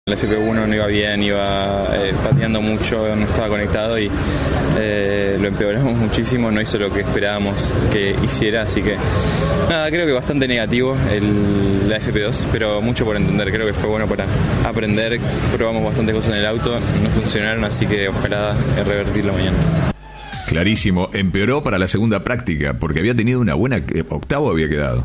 El FP1 no iba bien, iba pateando mucho, no estaba conectado y lo empeoramos muchísimo, no hizo lo que esperábamos que hiciera, así que nada, creo que bastante negativo la FP2, pero mucho por entender, creo que fue bueno para aprender, probamos bastantes cosas en el auto, no funcionaron, así que ojalá revertirlo mañana. Clarísimo, empeoró para la segunda práctica, porque había tenido una buena, octavo había quedado.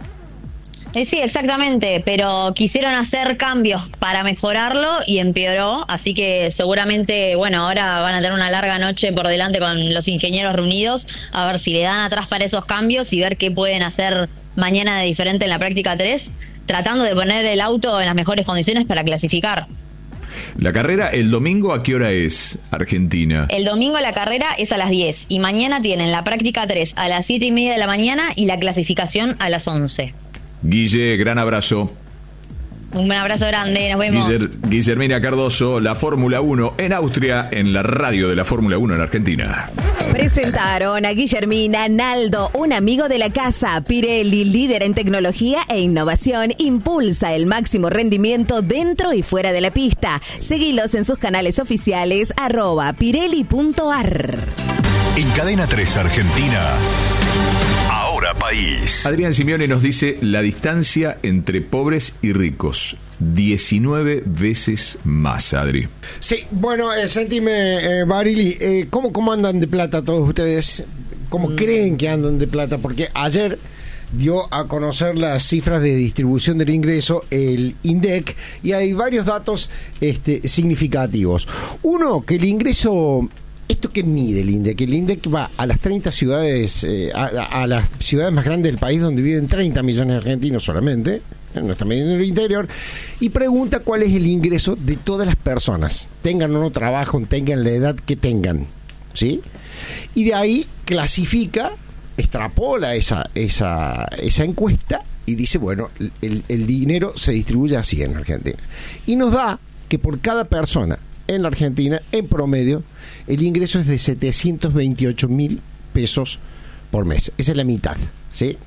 Sí, exactamente, pero quisieron hacer cambios para mejorarlo y empeoró, así que seguramente, bueno, ahora van a tener una larga noche por delante con los ingenieros reunidos, a ver si le dan atrás para esos cambios y ver qué pueden hacer mañana de diferente en la práctica 3, tratando de poner el auto en las mejores condiciones para clasificar. La carrera el domingo, ¿a qué hora es, Argentina? El domingo la carrera es a las 10 y mañana tienen la práctica 3 a las 7:30 de la mañana y la clasificación a las 11. Guille, gran abrazo. Un buen abrazo grande, nos vemos. Guillermina Cardoso, la Fórmula 1 en Austria, en la radio de la Fórmula 1 en Argentina. Presentaron a Guillermina, Naldo, un amigo de la casa. Pirelli, líder en tecnología e innovación, impulsa el máximo rendimiento dentro y fuera de la pista. Seguilos en sus canales oficiales, @pirelli.ar. En Cadena 3 Argentina, Ahora País. Adrián Simeone nos dice la distancia entre pobres y ricos, 19 veces más, Adri. Sí, bueno, sentime, Barili, ¿cómo andan de plata todos ustedes? ¿Cómo creen que andan de plata? Porque ayer dio a conocer las cifras de distribución del ingreso, el INDEC, y hay varios datos significativos. Uno, que el ingreso... ¿Esto qué mide el INDEC? El INDEC va a las 30 ciudades, a las ciudades más grandes del país donde viven 30 millones de argentinos solamente, no está midiendo en el interior, y pregunta cuál es el ingreso de todas las personas, tengan o no trabajo, tengan la edad que tengan, ¿sí? Y de ahí clasifica, extrapola esa encuesta y dice, bueno, el dinero se distribuye así en Argentina. Y nos da que por cada persona en la Argentina, en promedio, el ingreso es de 728.000 pesos por mes. Esa es la mitad, ¿sí?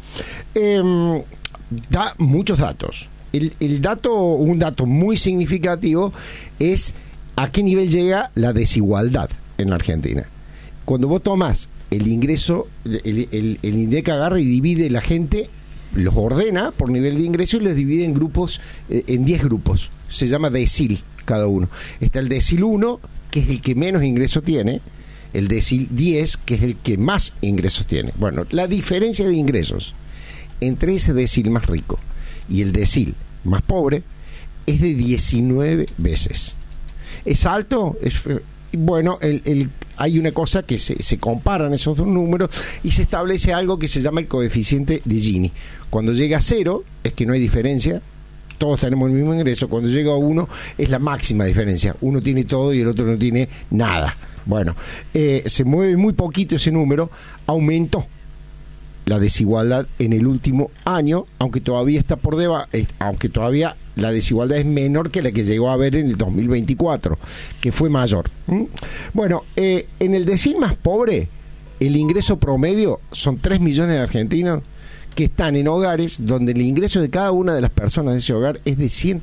Da muchos datos. Un dato muy significativo es a qué nivel llega la desigualdad en la Argentina. Cuando vos tomás el ingreso, el INDEC agarra y divide la gente, los ordena por nivel de ingreso y los divide en grupos, en 10 grupos. Se llama decil cada uno. Está el decil 1, que es el que menos ingresos tiene, el decil 10, que es el que más ingresos tiene. Bueno, la diferencia de ingresos entre ese decil más rico y el decil más pobre es de 19 veces. ¿Es alto? Bueno, hay una cosa que se comparan esos dos números y se establece algo que se llama el coeficiente de Gini. Cuando llega a 0 es que no hay diferencia, todos tenemos el mismo ingreso. Cuando llega a 1 es la máxima diferencia, uno tiene todo y el otro no tiene nada. Bueno, se mueve muy poquito ese número, aumentó la desigualdad en el último año, aunque todavía está por debajo, aunque todavía la desigualdad es menor que la que llegó a haber en el 2024, que fue mayor. Bueno, en el decil más pobre, el ingreso promedio son 3 millones de argentinos que están en hogares donde el ingreso de cada una de las personas de ese hogar es de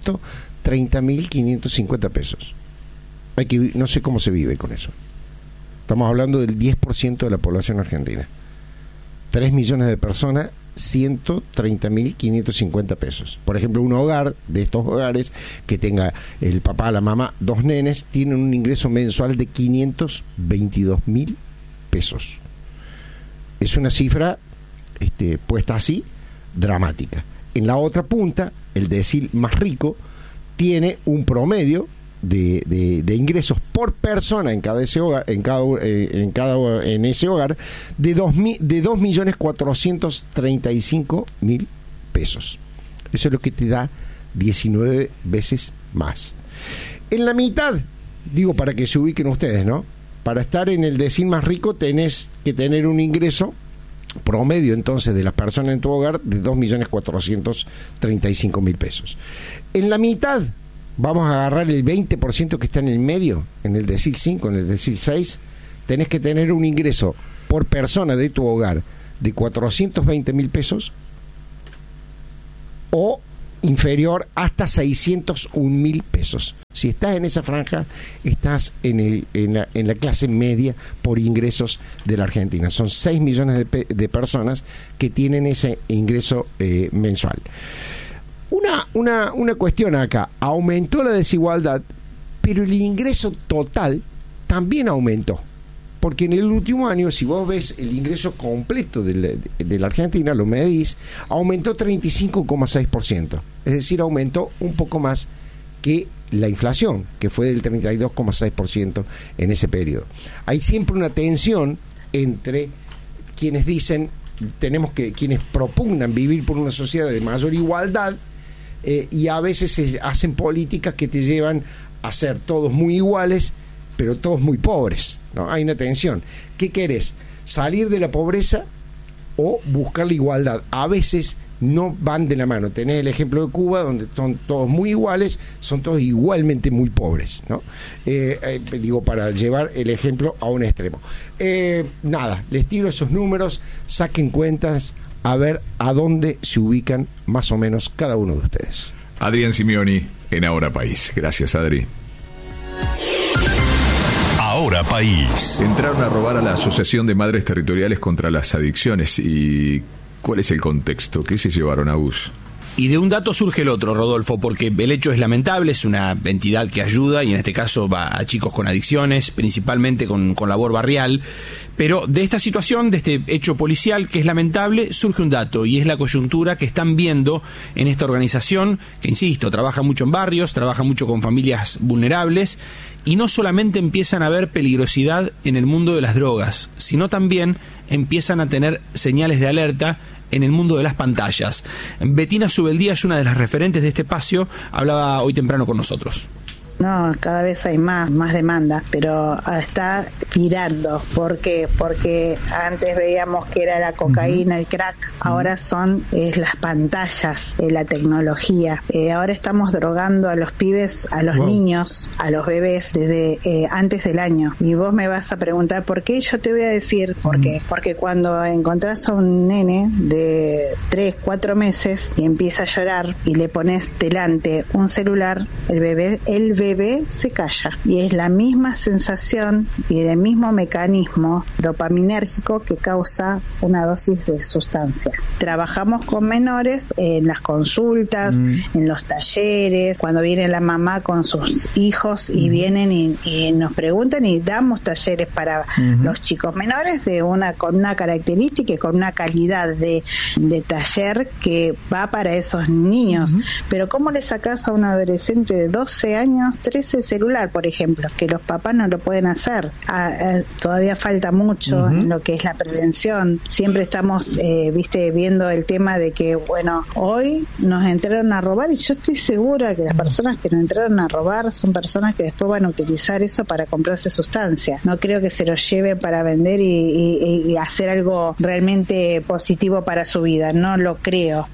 130.550 pesos. No sé cómo se vive con eso. Estamos hablando del 10% de la población argentina. 3 millones de personas, 130.550 pesos. Por ejemplo, un hogar de estos hogares que tenga el papá, la mamá, 2 nenes, tienen un ingreso mensual de 522.000 pesos. Es una cifra puesta así, dramática. En la otra punta, el decil más rico tiene un promedio de ingresos por persona en cada ese hogar, en ese hogar de 2.435.000 pesos. Eso es lo que te da 19 veces más. En la mitad, digo para que se ubiquen ustedes, ¿no? Para estar en el decil más rico tenés que tener un ingreso promedio entonces de las personas en tu hogar de 2.435.000 pesos. En la mitad vamos a agarrar el 20% que está en el medio, en el decil 5, en el decil 6, tenés que tener un ingreso por persona de tu hogar de 420.000 pesos o inferior hasta 601.000 pesos. Si estás en esa franja, estás en la clase media por ingresos de la Argentina. Son 6 millones de personas que tienen ese ingreso mensual. Una cuestión acá: aumentó la desigualdad, pero el ingreso total también aumentó. Porque en el último año, si vos ves el ingreso completo de la Argentina, lo medís, aumentó 35,6%. Es decir, aumentó un poco más que la inflación, que fue del 32,6% en ese periodo. Hay siempre una tensión entre quienes dicen, quienes propugnan vivir por una sociedad de mayor igualdad, y a veces se hacen políticas que te llevan a ser todos muy iguales, pero todos muy pobres, ¿no? Hay una tensión. ¿Qué querés? ¿Salir de la pobreza o buscar la igualdad? A veces no van de la mano. Tenés el ejemplo de Cuba, donde son todos muy iguales, son todos igualmente muy pobres, ¿no? Digo, para llevar el ejemplo a un extremo. Nada, les tiro esos números, saquen cuentas, a ver a dónde se ubican más o menos cada uno de ustedes. Adrián Simeoni en Ahora País. Gracias, Adri. Ahora País. Entraron a robar a la Asociación de Madres Territoriales contra las Adicciones. ¿Y cuál es el contexto? ¿Qué se llevaron a bus? Y de un dato surge el otro, Rodolfo, porque el hecho es lamentable, es una entidad que ayuda, y en este caso va a chicos con adicciones, principalmente con labor barrial, pero de esta situación, de este hecho policial que es lamentable, surge un dato, y es la coyuntura que están viendo en esta organización, que insisto, trabaja mucho en barrios, trabaja mucho con familias vulnerables, y no solamente empiezan a ver peligrosidad en el mundo de las drogas, sino también empiezan a tener señales de alerta en el mundo de las pantallas. Betina Subeldía es una de las referentes de este espacio, hablaba hoy temprano con nosotros. No, cada vez hay más demanda, pero está tirando. ¿Por qué? Porque antes veíamos que era la cocaína, el crack, ahora es las pantallas, la tecnología. Ahora estamos drogando a los pibes, a los niños, a los bebés desde antes del año. Y vos me vas a preguntar por qué, yo te voy a decir por qué. Porque cuando encontrás a un nene de 3, 4 meses y empieza a llorar y le pones delante un celular, el bebé se calla, y es la misma sensación y el mismo mecanismo dopaminérgico que causa una dosis de sustancia. Trabajamos con menores en las consultas, en los talleres, cuando viene la mamá con sus hijos y vienen y nos preguntan, y damos talleres para los chicos menores con una característica y con una calidad de taller que va para esos niños. Pero ¿cómo le sacás a un adolescente de 12 años 13 celular, por ejemplo, que los papás no lo pueden hacer? Todavía falta mucho en lo que es la prevención. Siempre estamos viendo el tema de que, bueno, hoy nos entraron a robar, y yo estoy segura que las personas que nos entraron a robar son personas que después van a utilizar eso para comprarse sustancia. No creo que se lo lleven para vender y hacer algo realmente positivo para su vida, no lo creo.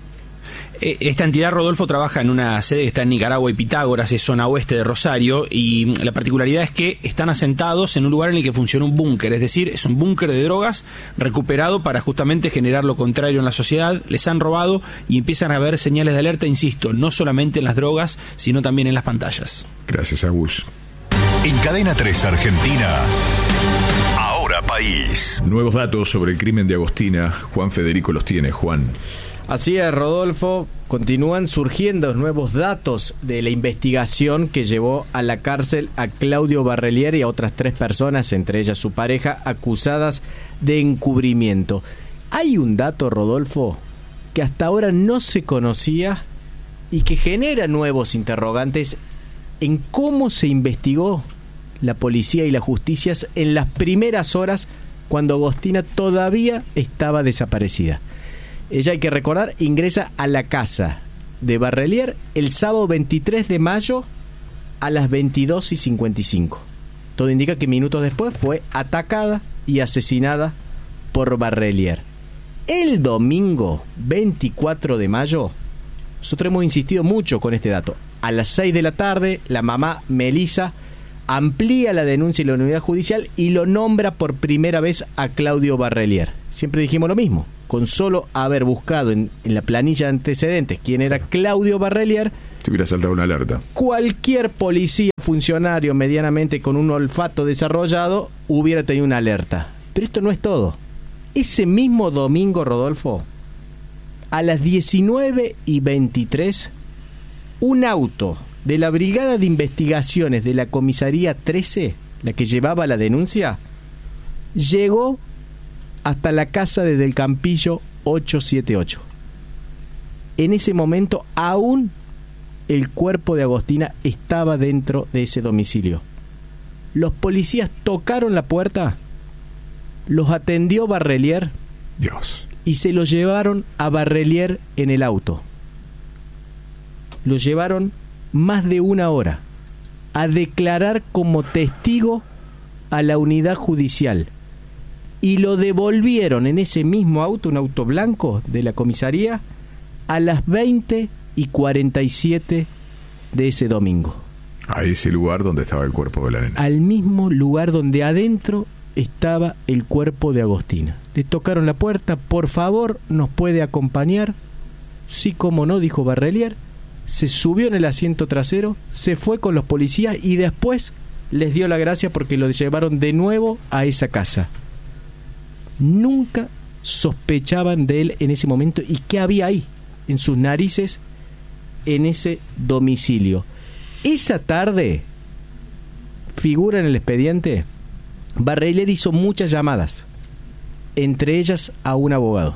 Esta entidad, Rodolfo, trabaja en una sede que está en Nicaragua y Pitágoras, es zona oeste de Rosario, y la particularidad es que están asentados en un lugar en el que funciona un búnker, es decir, es un búnker de drogas recuperado para justamente generar lo contrario en la sociedad. Les han robado y empiezan a ver señales de alerta, insisto, no solamente en las drogas, sino también en las pantallas. Gracias, Agus. En Cadena 3 Argentina, Ahora País. Nuevos datos sobre el crimen de Agostina. Juan Federico los tiene. Juan. Así es, Rodolfo, continúan surgiendo nuevos datos de la investigación que llevó a la cárcel a Claudio Barrelier y a otras 3 personas, entre ellas su pareja, acusadas de encubrimiento. Hay un dato, Rodolfo, que hasta ahora no se conocía y que genera nuevos interrogantes en cómo se investigó la policía y la justicia en las primeras horas cuando Agostina todavía estaba desaparecida. Ella, hay que recordar, ingresa a la casa de Barrelier el sábado 23 de mayo a las 22:55. Todo indica que minutos después fue atacada y asesinada por Barrelier. El domingo 24 de mayo, nosotros hemos insistido mucho con este dato, a las 6 de la tarde, la mamá Melisa amplía la denuncia y la unidad judicial y lo nombra por primera vez a Claudio Barrelier. Siempre dijimos lo mismo. con solo haber buscado en la planilla de antecedentes quién era Claudio Barrelier, te hubiera saltado una alerta. Cualquier policía, funcionario medianamente con un olfato desarrollado hubiera tenido una alerta. Pero esto no es todo. Ese mismo domingo, Rodolfo, a las 19:23, un auto de la Brigada de Investigaciones de la Comisaría 13, la que llevaba la denuncia, llegó hasta la casa de Del Campillo 878. En ese momento aún el cuerpo de Agostina estaba dentro de ese domicilio. Los policías tocaron la puerta, los atendió Barrelier, Dios, y se lo llevaron a Barrelier en el auto. Lo llevaron más de una hora a declarar como testigo a la unidad judicial y lo devolvieron en ese mismo auto, un auto blanco de la comisaría, a las 20:47 de ese domingo. A ese lugar donde estaba el cuerpo de la nena. Al mismo lugar donde adentro estaba el cuerpo de Agostina. Le tocaron la puerta, por favor, ¿nos puede acompañar? Sí, cómo no, dijo Barrelier. Se subió en el asiento trasero, se fue con los policías y después les dio la gracia porque lo llevaron de nuevo a esa casa. Nunca sospechaban de él en ese momento y qué había ahí, en sus narices, en ese domicilio. Esa tarde, figura en el expediente, Barrelier hizo muchas llamadas, entre ellas a un abogado.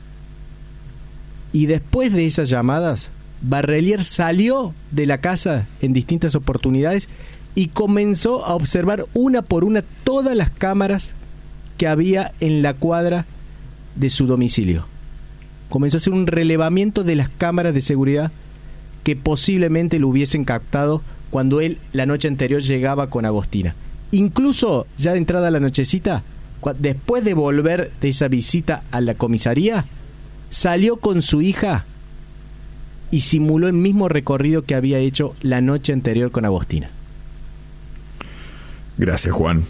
Y después de esas llamadas, Barrelier salió de la casa en distintas oportunidades y comenzó a observar una por una todas las cámaras que había en la cuadra de su domicilio. Comenzó a hacer un relevamiento de las cámaras de seguridad que posiblemente lo hubiesen captado cuando él la noche anterior llegaba con Agostina. Incluso ya de entrada a la nochecita, después de volver de esa visita a la comisaría, salió con su hija y simuló el mismo recorrido que había hecho la noche anterior con Agostina. Gracias, Juan.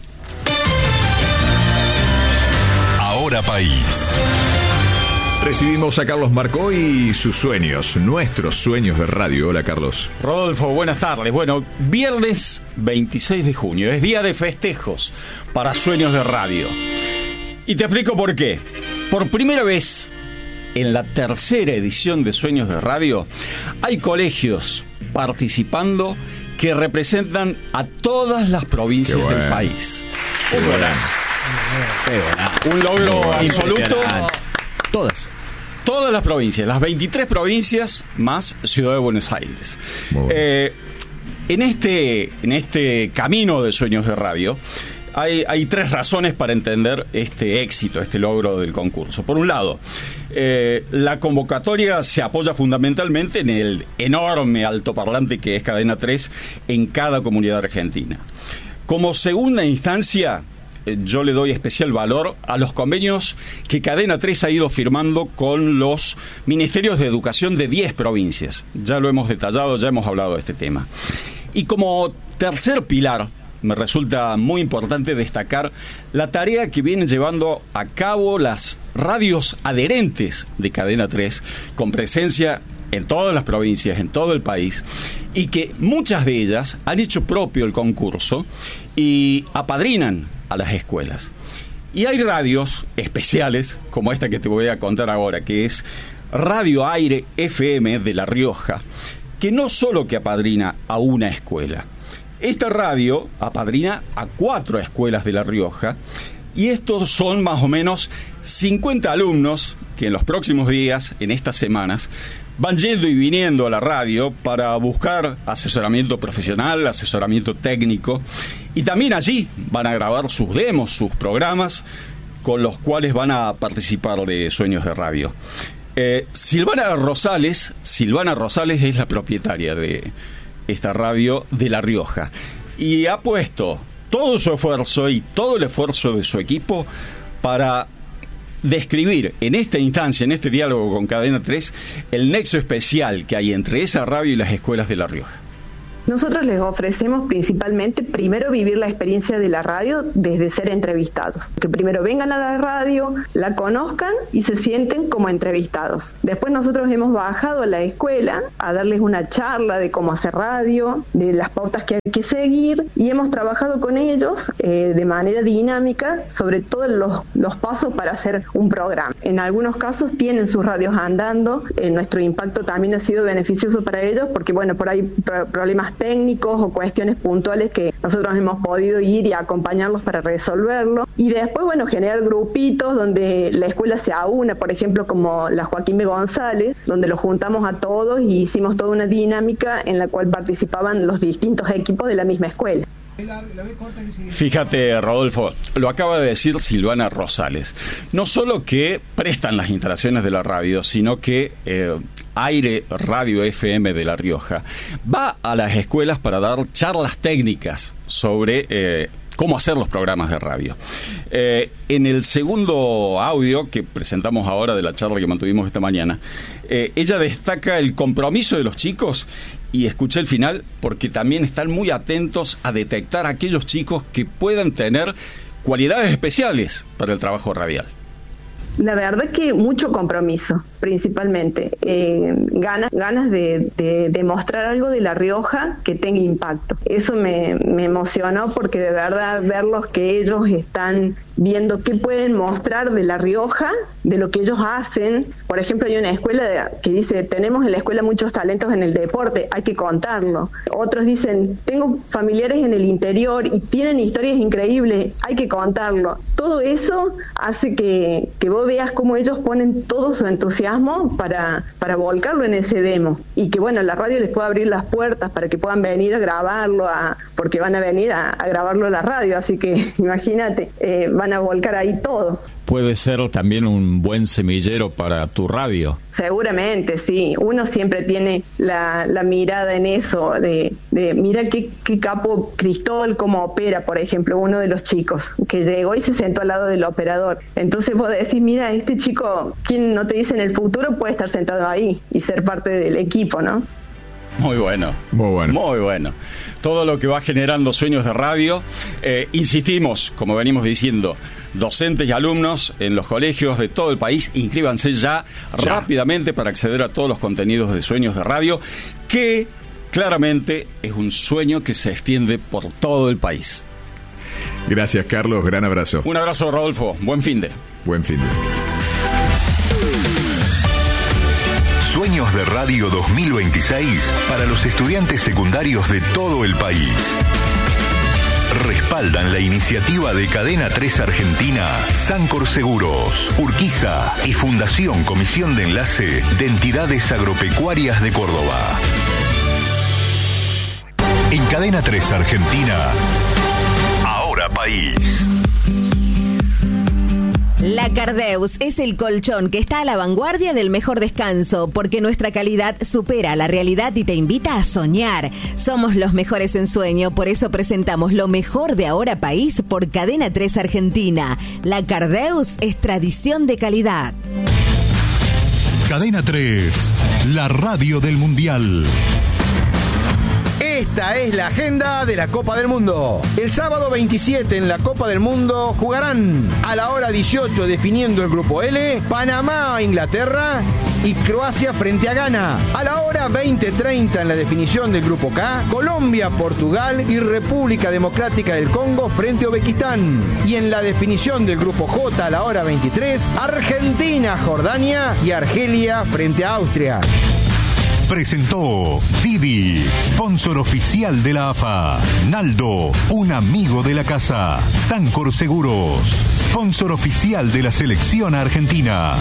Ahora País. Recibimos a Carlos Marcó y sus sueños, nuestros sueños de radio. Hola, Carlos. Rodolfo, buenas tardes. Bueno, viernes 26 de junio es día de festejos para Sueños de Radio. Y te explico por qué. Por primera vez en la tercera edición de Sueños de Radio hay colegios participando que representan a todas las provincias del país. Un golazo. Un logro absoluto. Todas las provincias, las 23 provincias más Ciudad de Buenos Aires. En este camino de Sueños de Radio hay tres razones para entender este éxito, este logro del concurso. Por un lado, la convocatoria se apoya fundamentalmente en el enorme altoparlante que es Cadena 3 en cada comunidad argentina. Como segunda instancia, yo le doy especial valor a los convenios que Cadena 3 ha ido firmando con los ministerios de educación de 10 provincias. Ya lo hemos detallado, ya hemos hablado de este tema. Y como tercer pilar, me resulta muy importante destacar la tarea que vienen llevando a cabo las radios adherentes de Cadena 3, con presencia en todas las provincias, en todo el país, y que muchas de ellas han hecho propio el concurso y apadrinan a las escuelas. Y hay radios especiales, como esta que te voy a contar ahora, que es Radio Aire FM de La Rioja, que no solo que apadrina a una escuela. Esta radio apadrina a 4 escuelas de La Rioja, y estos son más o menos 50 alumnos que en los próximos días, en estas semanas, van yendo y viniendo a la radio para buscar asesoramiento profesional, asesoramiento técnico, y también allí van a grabar sus demos, sus programas, con los cuales van a participar de Sueños de Radio. Silvana Rosales es la propietaria de esta radio de La Rioja, y ha puesto todo su esfuerzo y todo el esfuerzo de su equipo para describir en esta instancia, en este diálogo con Cadena 3, el nexo especial que hay entre esa radio y las escuelas de La Rioja. Nosotros les ofrecemos principalmente primero vivir la experiencia de la radio desde ser entrevistados. Que primero vengan a la radio, la conozcan y se sienten como entrevistados. Después nosotros hemos bajado a la escuela a darles una charla de cómo hacer radio, de las pautas que hay que seguir, y hemos trabajado con ellos de manera dinámica sobre todos los pasos para hacer un programa. En algunos casos tienen sus radios andando. Nuestro impacto también ha sido beneficioso para ellos porque, bueno, por ahí problemas técnicos o cuestiones puntuales que nosotros hemos podido ir y acompañarlos para resolverlo. Y después, bueno, generar grupitos donde la escuela se aúna, por ejemplo, como la Joaquín B. González, donde los juntamos a todos y hicimos toda una dinámica en la cual participaban los distintos equipos de la misma escuela. Fíjate, Rodolfo, lo acaba de decir Silvana Rosales. No solo que prestan las instalaciones de la radio, sino que Aire Radio FM de La Rioja va a las escuelas para dar charlas técnicas sobre cómo hacer los programas de radio. En el segundo audio que presentamos ahora de la charla que mantuvimos esta mañana, ella destaca el compromiso de los chicos, y escuché el final porque también están muy atentos a detectar a aquellos chicos que puedan tener cualidades especiales para el trabajo radial. La verdad que mucho compromiso, principalmente. Ganas de mostrar algo de La Rioja que tenga impacto. Eso me emocionó porque de verdad verlos que ellos están viendo qué pueden mostrar de La Rioja, de lo que ellos hacen. Por ejemplo, hay una escuela que dice, tenemos en la escuela muchos talentos en el deporte, hay que contarlo. Otros dicen, tengo familiares en el interior y tienen historias increíbles, hay que contarlo. Todo eso hace que vos veas cómo ellos ponen todo su entusiasmo para volcarlo en ese demo. Y que, bueno, la radio les pueda abrir las puertas para que puedan venir a grabarlo, porque van a venir a grabarlo a la radio. Así que, imagínate, van a volcar ahí todo. Puede ser también un buen semillero para tu radio. Seguramente, sí. Uno siempre tiene la mirada en eso, de mira qué capo Cristóbal, cómo opera, por ejemplo, uno de los chicos, que llegó y se sentó al lado del operador. Entonces vos decís, mira, este chico, ¿quién no te dice en el futuro puede estar sentado ahí y ser parte del equipo, ¿no? Muy bueno. Muy bueno. Todo lo que va generando Sueños de Radio. Insistimos, como venimos diciendo, docentes y alumnos en los colegios de todo el país, inscríbanse ya rápidamente para acceder a todos los contenidos de Sueños de Radio, que claramente es un sueño que se extiende por todo el país. Gracias, Carlos. Gran abrazo. Un abrazo, Rodolfo. Buen fin de. Sueños de Radio 2026 para los estudiantes secundarios de todo el país. Respaldan la iniciativa de Cadena 3 Argentina, Sancor Seguros, Urquiza y Fundación Comisión de Enlace de Entidades Agropecuarias de Córdoba. En Cadena 3 Argentina, Ahora País. La Cardeus es el colchón que está a la vanguardia del mejor descanso, porque nuestra calidad supera la realidad y te invita a soñar. Somos los mejores en sueño, por eso presentamos lo mejor de Ahora País por Cadena 3 Argentina. La Cardeus es tradición de calidad. Cadena 3, la radio del Mundial. Esta es la agenda de la Copa del Mundo. El sábado 27 en la Copa del Mundo jugarán a la hora 18 definiendo el grupo L, Panamá a Inglaterra y Croacia frente a Ghana. A la hora 20:30 en la definición del grupo K, Colombia, Portugal y República Democrática del Congo frente a Uzbekistán. Y en la definición del grupo J a la hora 23, Argentina, Jordania y Argelia frente a Austria. Presentó Didi, sponsor oficial de la AFA. Naldo, un amigo de la casa. Sancor Seguros, sponsor oficial de la selección argentina.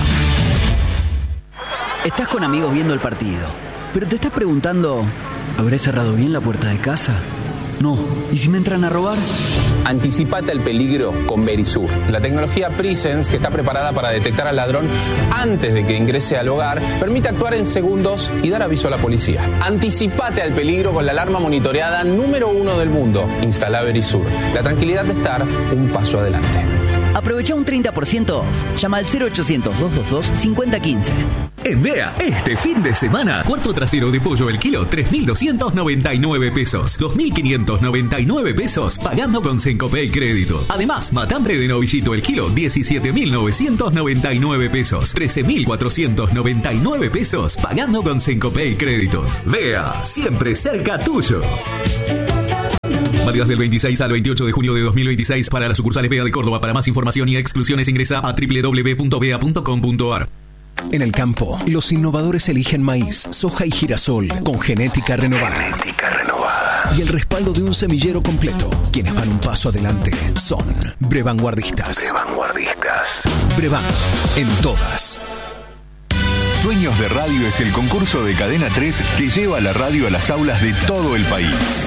Estás con amigos viendo el partido, pero te estás preguntando, ¿habré cerrado bien la puerta de casa? No. ¿Y si me entran a robar? Anticipate al peligro con Verisur, la tecnología Presence que está preparada para detectar al ladrón antes de que ingrese al hogar, permite actuar en segundos y dar aviso a la policía. Anticipate al peligro con la alarma monitoreada número 1 del mundo. Instala Verisur, la tranquilidad de estar un paso adelante. Aprovecha un 30% off. Llama al 0800 222 5015. En Vea, este fin de semana, cuarto trasero de pollo el kilo, 3.299 pesos. 2.599 pesos pagando con Cencopay Crédito. Además, matambre de novillito el kilo, 17.999 pesos. 13.499 pesos pagando con Cencopay Crédito. Vea, siempre cerca tuyo. Válidas del 26 al 28 de junio de 2026 para las sucursales Vea de Córdoba. Para más información y exclusiones ingresa a www.vea.com.ar. En el campo, los innovadores eligen maíz, soja y girasol con genética renovada. Y el respaldo de un semillero completo. Quienes van un paso adelante son Brevanguardistas. Brevan, en todas. Sueños de Radio es el concurso de Cadena 3 que lleva la radio a las aulas de todo el país.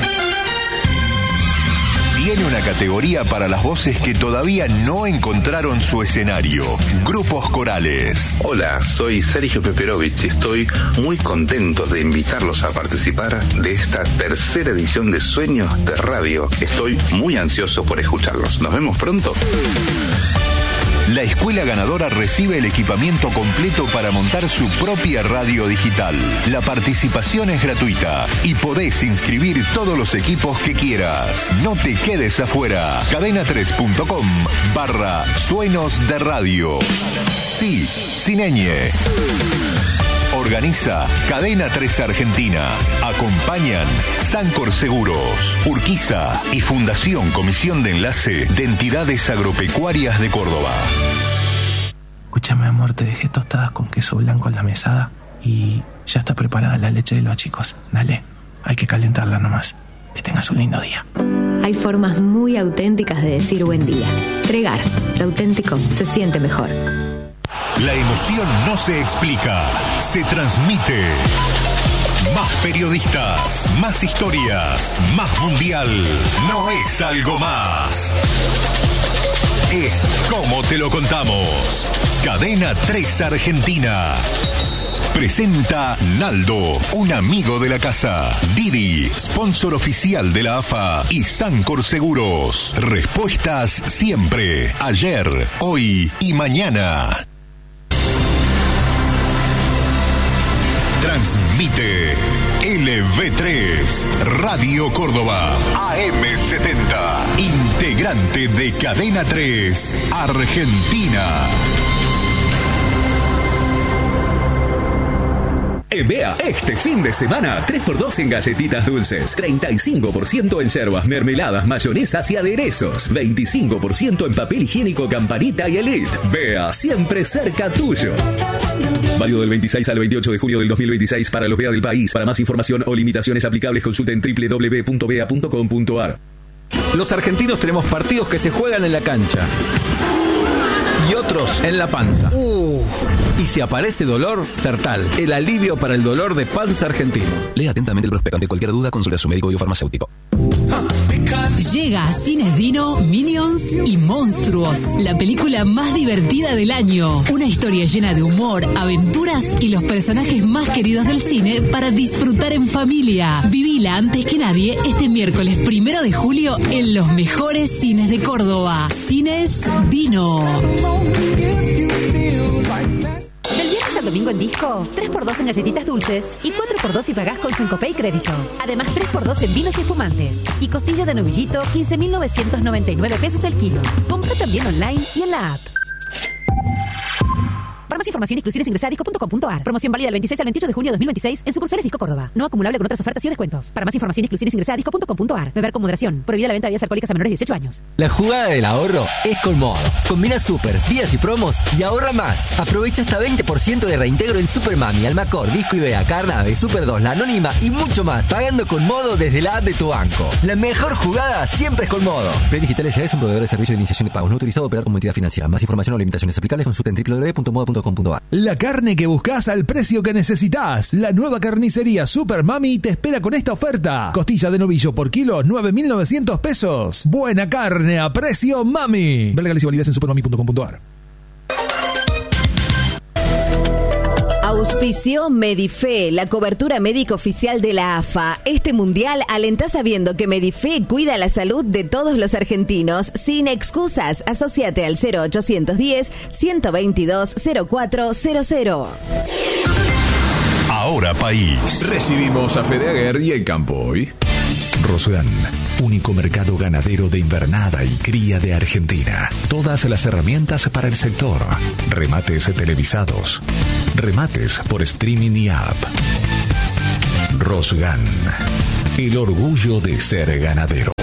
Tiene una categoría para las voces que todavía no encontraron su escenario. Grupos corales. Hola, soy Sergio Peperovich y estoy muy contento de invitarlos a participar de esta tercera edición de Sueños de Radio. Estoy muy ansioso por escucharlos. Nos vemos pronto. La escuela ganadora recibe el equipamiento completo para montar su propia radio digital. La participación es gratuita y podés inscribir todos los equipos que quieras. No te quedes afuera. cadena3.com/Suenos de Radio. Sí, sin ñ. Organiza Cadena 3 Argentina. Acompañan Sancor Seguros, Urquiza y Fundación Comisión de Enlace de Entidades Agropecuarias de Córdoba. Escúchame, amor, te dejé tostadas con queso blanco en la mesada y ya está preparada la leche de los chicos. Dale, hay que calentarla nomás. Que tengas un lindo día. Hay formas muy auténticas de decir buen día. Tregar, lo auténtico se siente mejor. La emoción no se explica, se transmite. Más periodistas, más historias, más mundial. No es algo más. Es como te lo contamos. Cadena 3 Argentina. Presenta Naldo, un amigo de la casa. Didi, sponsor oficial de la AFA. Y Sancor Seguros. Respuestas siempre. Ayer, hoy y mañana. Transmite LV3 Radio Córdoba AM70, integrante de Cadena 3 Argentina. En Vea, este fin de semana, 3x2 en galletitas dulces, 35% en yerbas, mermeladas, mayonesas y aderezos, 25% en papel higiénico Campanita y Elite. Vea, siempre cerca tuyo. Válido del 26 al 28 de julio del 2026 para los Vea del país. Para más información o limitaciones aplicables, consulten www.vea.com.ar. Los argentinos tenemos partidos que se juegan en la cancha y otros en la panza. Y si aparece dolor, Sertal, el alivio para el dolor de panza argentino. Lea atentamente el prospecto. Ante cualquier duda, consulte a su médico y o farmacéutico. Llega a Cines Dino, Minions y Monstruos, la película más divertida del año. Una historia llena de humor, aventuras y los personajes más queridos del cine para disfrutar en familia. Vivila antes que nadie este miércoles 1 de julio en los mejores cines de Córdoba. Cines Dino. Del viernes al domingo en disco, 3x2 en galletitas dulces y 4x2 si pagás con Cencopay Crédito. Además, 3x2 en vinos y espumantes. Y costilla de novillito, 15.999 pesos el kilo. Compra también online y en la app. Para más información y exclusiones ingresa a disco.com.ar. Promoción válida del 26 al 28 de junio de 2026 en sucursales Disco Córdoba. No acumulable con otras ofertas y descuentos. Para más información y exclusiones ingresa a disco.com.ar. Beber con moderación. Prohibida la venta de bebidas alcohólicas a menores de 18 años. La jugada del ahorro es con Modo. Combina supers, días y promos y ahorra más. Aprovecha hasta 20% de reintegro en Supermami, Almacor, Disco Ibea, Carnave, Super 2, La Anónima y mucho más. Pagando con Modo desde la app de tu banco. La mejor jugada siempre es con Modo. Play Digitales ya es un proveedor de servicio de iniciación de pagos no autorizado a operar como entidad financiera. Más información o limitaciones aplicables consulta en www.modo.com.ar. La carne que buscas al precio que necesitas. La nueva carnicería Super Mami te espera con esta oferta. Costilla de novillo por kilo, 9.900 pesos. Buena carne a precio Mami. Ver legalización y validez en supermami.com.ar. Auspició Medife, la cobertura médica oficial de la AFA. Este mundial alentá sabiendo que Medife cuida la salud de todos los argentinos. Sin excusas, asociate al 0810-122-0400. Ahora País. Recibimos a Fede Aguer y el campo hoy. Rosgan, único mercado ganadero de invernada y cría de Argentina. Todas las herramientas para el sector. Remates televisados. Remates por streaming y app. Rosgan, el orgullo de ser ganaderos.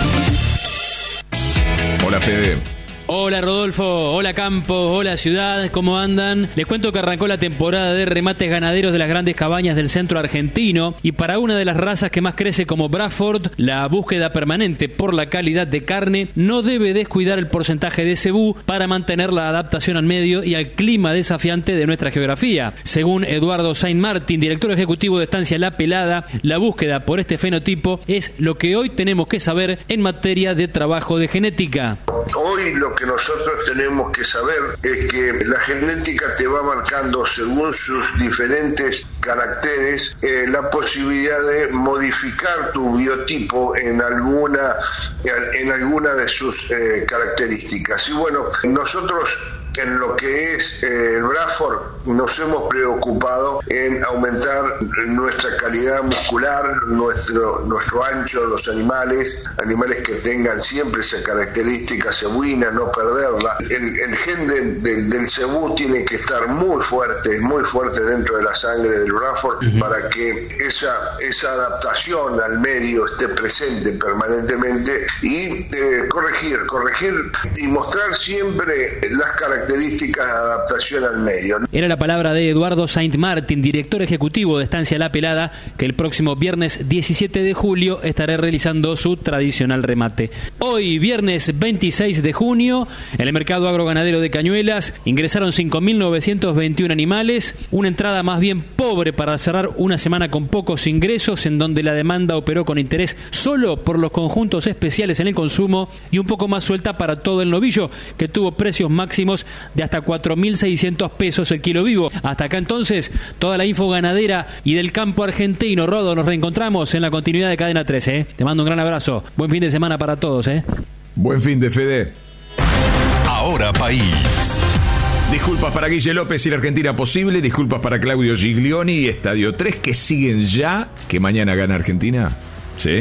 Hola, Fede. Hola Rodolfo, hola Campo, hola Ciudad, ¿cómo andan? Les cuento que arrancó la temporada de remates ganaderos de las grandes cabañas del centro argentino y para una de las razas que más crece como Bradford, la búsqueda permanente por la calidad de carne no debe descuidar el porcentaje de cebú para mantener la adaptación al medio y al clima desafiante de nuestra geografía. Según Eduardo Saint Martin, director ejecutivo de Estancia La Pelada, la búsqueda por este fenotipo es lo que hoy tenemos que saber en materia de trabajo de genética. Hoy lo que nosotros tenemos que saber es que la genética te va marcando según sus diferentes caracteres la posibilidad de modificar tu biotipo en alguna de sus características. Y bueno, nosotros en lo que es el Bradford nos hemos preocupado en aumentar nuestra calidad muscular, nuestro ancho, los animales que tengan siempre esa característica cebuina, no perderla. El gen del cebú tiene que estar muy fuerte dentro de la sangre del Bradford para que esa adaptación al medio esté presente permanentemente y corregir y mostrar siempre las características de adaptación al medio. Era la palabra de Eduardo Saint Martin, director ejecutivo de Estancia La Pelada, que el próximo viernes 17 de julio estará realizando su tradicional remate. Hoy, viernes 26 de junio, en el mercado agroganadero de Cañuelas ingresaron 5.921 animales, una entrada más bien pobre para cerrar una semana con pocos ingresos, en donde la demanda operó con interés solo por los conjuntos especiales en el consumo y un poco más suelta para todo el novillo, que tuvo precios máximos de hasta 4.600 pesos el kilo vivo. Hasta acá entonces, toda la info ganadera y del campo argentino. Rodo, nos reencontramos en la continuidad de Cadena 13. Te mando un gran abrazo. Buen fin de semana para todos. Buen fin de Fede. Ahora País. Disculpas para Guille López y la Argentina Posible. Disculpas para Claudio Giglioni y Estadio 3, que siguen ya. Que mañana gana Argentina. ¿Sí?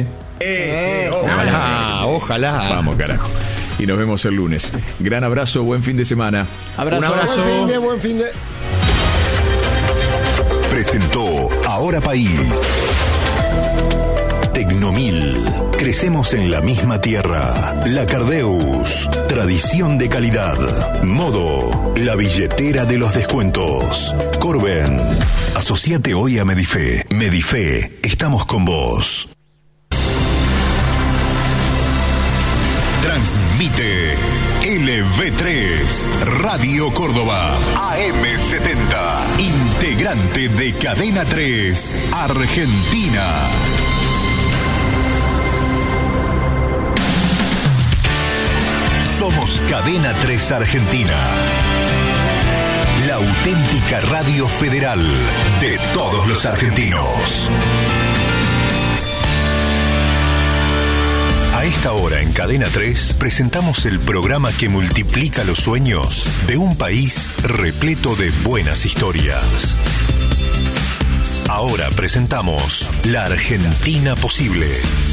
Ojalá. Vamos, carajo. Y nos vemos el lunes. Gran abrazo, buen fin de semana. Abrazo. Buen fin de. Presentó Ahora País. Tecnomil. Crecemos en la misma tierra. La Cardeus. Tradición de calidad. Modo. La billetera de los descuentos. Corben. Asociate hoy a Medife. Medife. Estamos con vos. Transmite LV3 Radio Córdoba AM70, integrante de Cadena 3 Argentina. Somos Cadena 3 Argentina, la auténtica radio federal de todos los argentinos. A esta hora en Cadena 3 presentamos el programa que multiplica los sueños de un país repleto de buenas historias. Ahora presentamos La Argentina Posible.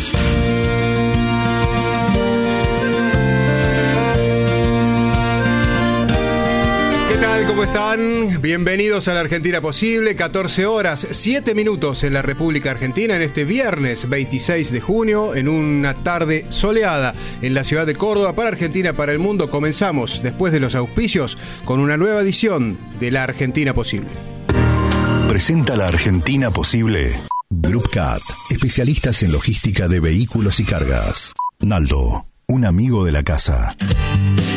¿Qué tal? ¿Cómo están? Bienvenidos a La Argentina Posible. 14 horas, 7 minutos en la República Argentina en este viernes 26 de junio, en una tarde soleada en la ciudad de Córdoba. Para Argentina, para el mundo, comenzamos, después de los auspicios, con una nueva edición de La Argentina Posible. Presenta La Argentina Posible Group Cat, especialistas en logística de vehículos y cargas. Naldo, un amigo de la casa.